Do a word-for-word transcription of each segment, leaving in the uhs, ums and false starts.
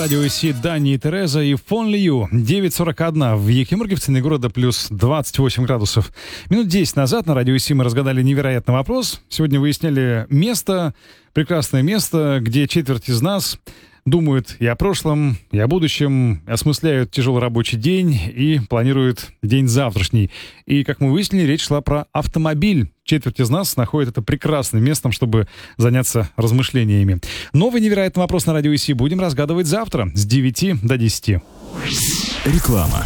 радио Си Дани и Тереза и Only You. девять сорок один в Екатеринбурге, в центре города плюс двадцать восемь градусов. Минут десять назад на радио Си мы разгадали невероятный вопрос. Сегодня выясняли место, прекрасное место, где четверть из нас думают и о прошлом, и о будущем, осмысляют тяжелый рабочий день и планируют день завтрашний. И, как мы выяснили, речь шла про автомобиль. Четверть из нас находит это прекрасным местом, чтобы заняться размышлениями. Новый невероятный вопрос на радио Си будем разгадывать завтра с девяти до десяти. Реклама.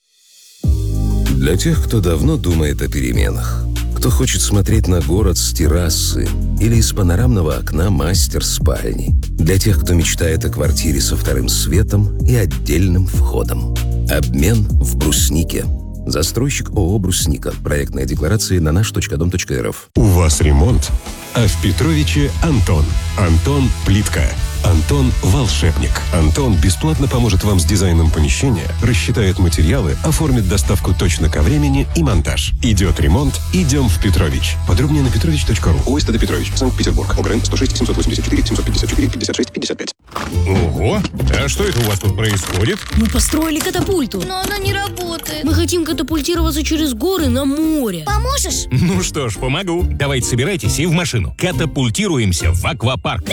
Для тех, кто давно думает о переменах, кто хочет смотреть на город с террасы или из панорамного окна мастер-спальни, для тех, кто мечтает о квартире со вторым светом и отдельным входом. Обмен в бруснике. Застройщик ООО «Брусника». Проектная декларация на наш точка дом точка рф. У вас ремонт? А в Петровиче Антон. Антон Плитка. Антон Волшебник. Антон бесплатно поможет вам с дизайном помещения, рассчитает материалы, оформит доставку точно ко времени и монтаж. Идет ремонт, идем в Петрович. Подробнее на петрович точка ру. ОСТД Петрович, Санкт-Петербург. ОГРН сто шесть семьсот восемьдесят четыре семьсот пятьдесят четыре пятьдесят шесть пятьдесят пять. Ого! А что это у вас тут происходит? Мы построили катапульту. Но она не работает. Мы хотим катапультироваться через горы на море. Поможешь? Ну что ж, помогу. Давайте собирайтесь и в машину. Катапультируемся в аквапарк.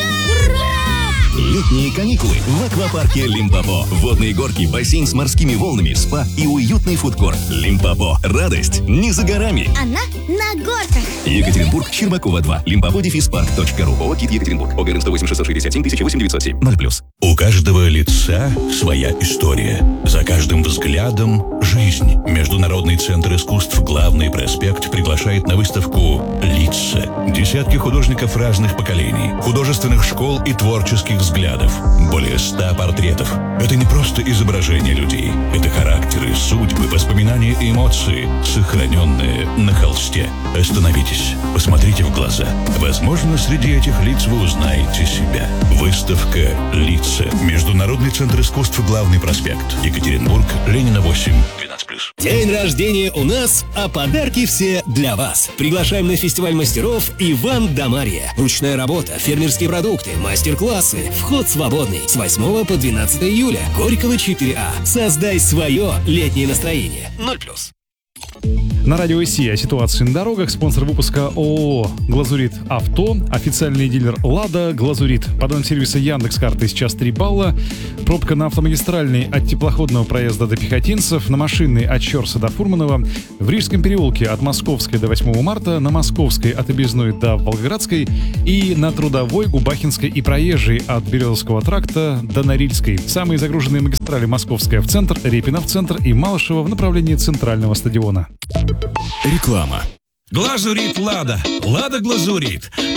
Летние каникулы в аквапарке Лимпопо. Водные горки, бассейн с морскими волнами, спа и уютный фудкорт. Лимпопо. Радость не за горами. Она на горках. Екатеринбург, Щербакова два. Лимпопо дефис парк точка ру. ООО «Кит Екатеринбург». ОГРН сто восемь шестьсот шестьдесят семь тысяча восемь девятьсот семь. ноль плюс. У каждого лица своя история. За каждым взглядом жизнь. Международный центр искусств «Главный проспект» приглашает на выставку «Лица». Десятки художников разных поколений, художественных школ и творческих взглядов. Более ста портретов. Это не просто изображение людей. Это характеры, судьбы, воспоминания и эмоции, сохраненные на холсте. Остановитесь, посмотрите в глаза. Возможно, среди этих лиц вы узнаете себя. Выставка «Лица». Международный центр искусств «Главный проспект». Екатеринбург, Ленина восемь. двенадцать плюс. День рождения у нас, а подарки все для вас. Приглашаем на фестиваль мастеров Иван да Марья. Ручная работа, фермерские продукты, мастер-классы. Вход свободный с восьмого по двенадцатое июля. Горького четыре А. Создай свое летнее настроение. ноль плюс. На радио Си о ситуации на дорогах. Спонсор выпуска ООО «Глазурит Авто». Официальный дилер «Лада» «Глазурит». Подон сервиса Яндекс.Карты сейчас три балла. Пробка на автомагистральной от теплоходного проезда до Пехотинцев. На машинной от Щерса до Фурманова. В Рижском переулке от Московской до восьмого марта. На Московской от Объездной до Волгоградской. И на Трудовой, Губахинской и Проезжей от Березовского тракта до Норильской. Самые загруженные магистрали: Московская в центр, Репина в центр и Малышева в направлении центрального стадиона. Реклама. Глазурит Лада. Лада Глазурит.